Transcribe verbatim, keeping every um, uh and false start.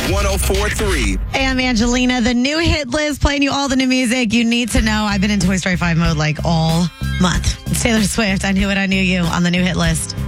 one oh four point three. Hey, I'm Angelina. The new hit list, playing you all the new music you need to know. I've been in Toy Story five mode like all month. It's Taylor Swift. I Knew It, I Knew You on the new hit list.